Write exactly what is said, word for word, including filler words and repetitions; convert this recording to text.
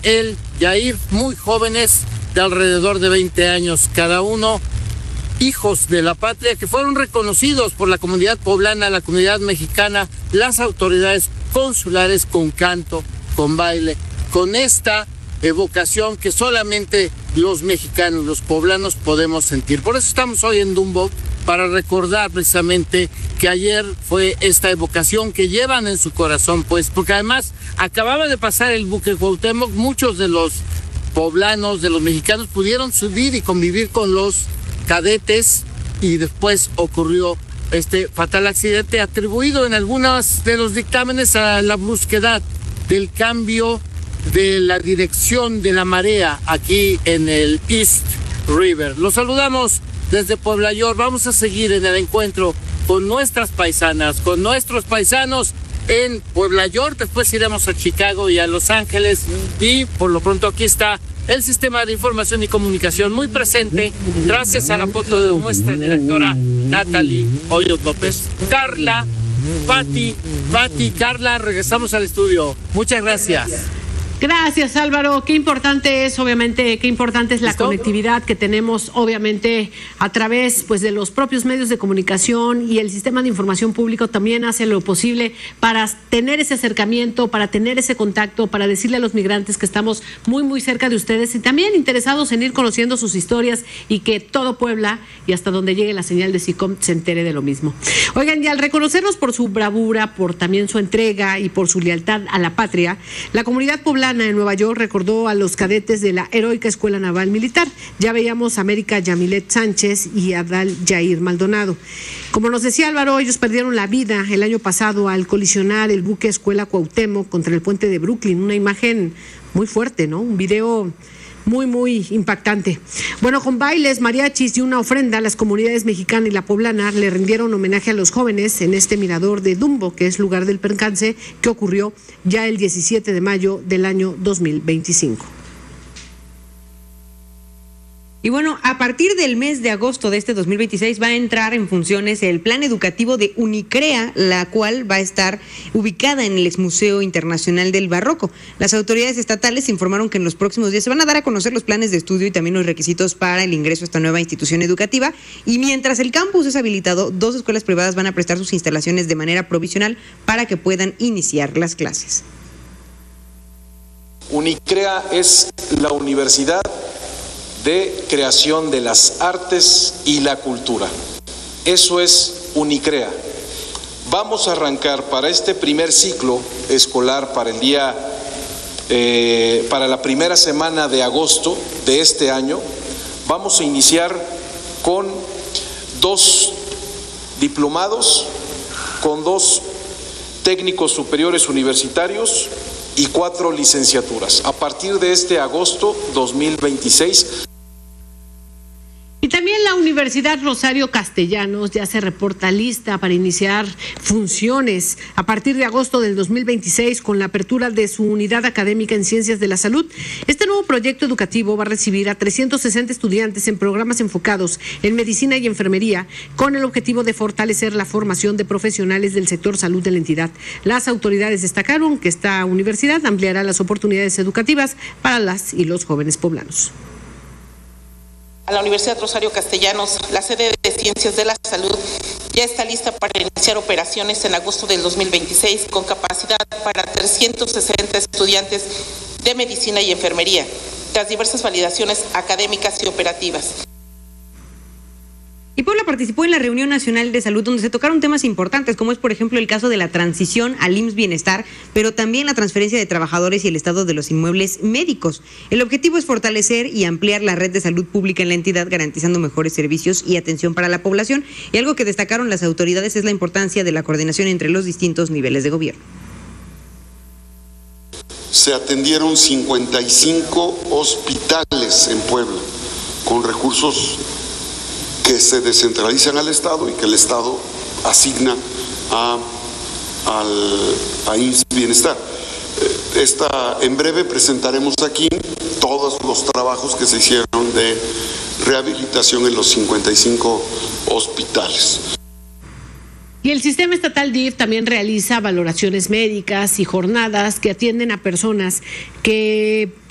el Yair, muy jóvenes, de alrededor de veinte años cada uno, hijos de la patria que fueron reconocidos por la comunidad poblana, la comunidad mexicana, las autoridades consulares con canto, con baile, con esta evocación que solamente los mexicanos, los poblanos podemos sentir. Por eso estamos hoy en Dumbo, para recordar precisamente que ayer fue esta evocación que llevan en su corazón, pues, porque además acababa de pasar el buque Cuauhtémoc, muchos de los poblanos, de los mexicanos, pudieron subir y convivir con los cadetes y después ocurrió este fatal accidente atribuido en algunos de los dictámenes a la brusquedad del cambio de la dirección de la marea aquí en el East River. Los saludamos desde Puebla York. Vamos a seguir en el encuentro con nuestras paisanas, con nuestros paisanos en Puebla York. Después iremos a Chicago y a Los Ángeles y por lo pronto aquí está el sistema de información y comunicación muy presente, gracias a la foto de nuestra directora Natalie Hoyos López. Carla, Pati, Pati, Carla, regresamos al estudio. Muchas gracias. Gracias, Álvaro. Qué importante es, obviamente, qué importante es la ¿Listo? conectividad que tenemos, obviamente, a través, pues, de los propios medios de comunicación, y el sistema de información público también hace lo posible para tener ese acercamiento, para tener ese contacto, para decirle a los migrantes que estamos muy, muy cerca de ustedes y también interesados en ir conociendo sus historias y que todo Puebla y hasta donde llegue la señal de SICOM se entere de lo mismo. Oigan, y al reconocerlos por su bravura, por también su entrega y por su lealtad a la patria, la comunidad poblana en Nueva York recordó a los cadetes de la heroica Escuela Naval Militar. Ya veíamos a América Yamilet Sánchez y a Adal Yair Maldonado. Como nos decía Álvaro, ellos perdieron la vida el año pasado al colisionar el buque Escuela Cuauhtémoc contra el puente de Brooklyn. Una imagen muy fuerte, ¿no? Un video muy, muy impactante. Bueno, con bailes, mariachis y una ofrenda, las comunidades mexicana y la poblana le rindieron homenaje a los jóvenes en este mirador de Dumbo, que es lugar del percance que ocurrió ya el diecisiete de mayo del año dos mil veinticinco. Y bueno, a partir del mes de agosto de este dos mil veintiséis va a entrar en funciones el plan educativo de Unicrea, la cual va a estar ubicada en el Exmuseo Internacional del Barroco. Las autoridades estatales informaron que en los próximos días se van a dar a conocer los planes de estudio y también los requisitos para el ingreso a esta nueva institución educativa. Y mientras el campus es habilitado, dos escuelas privadas van a prestar sus instalaciones de manera provisional para que puedan iniciar las clases. Unicrea es la universidad de creación de las artes y la cultura. Eso es Unicrea. Vamos a arrancar para este primer ciclo escolar, para el día, eh, para la primera semana de agosto de este año, vamos a iniciar con dos diplomados, con dos técnicos superiores universitarios y cuatro licenciaturas. A partir de este agosto dos mil veintiséis. Y también la Universidad Rosario Castellanos ya se reporta lista para iniciar funciones a partir de agosto del dos mil veintiséis con la apertura de su unidad académica en Ciencias de la Salud. Este nuevo proyecto educativo va a recibir a trescientos sesenta estudiantes en programas enfocados en medicina y enfermería con el objetivo de fortalecer la formación de profesionales del sector salud de la entidad. Las autoridades destacaron que esta universidad ampliará las oportunidades educativas para las y los jóvenes poblanos. A la Universidad Rosario Castellanos, la sede de Ciencias de la Salud ya está lista para iniciar operaciones en agosto del dos mil veintiséis con capacidad para trescientos sesenta estudiantes de medicina y enfermería, tras diversas validaciones académicas y operativas. Y Puebla participó en la Reunión Nacional de Salud, donde se tocaron temas importantes, como es, por ejemplo, el caso de la transición al I M S S Bienestar, pero también la transferencia de trabajadores y el estado de los inmuebles médicos. El objetivo es fortalecer y ampliar la red de salud pública en la entidad, garantizando mejores servicios y atención para la población. Y algo que destacaron las autoridades es la importancia de la coordinación entre los distintos niveles de gobierno. Se atendieron cincuenta y cinco hospitales en Puebla, con recursos que se descentralizan al Estado y que el Estado asigna a, al a I M S S Bienestar. Esta, en breve presentaremos aquí todos los trabajos que se hicieron de rehabilitación en los cincuenta y cinco hospitales. Y el sistema estatal D I F también realiza valoraciones médicas y jornadas que atienden a personas que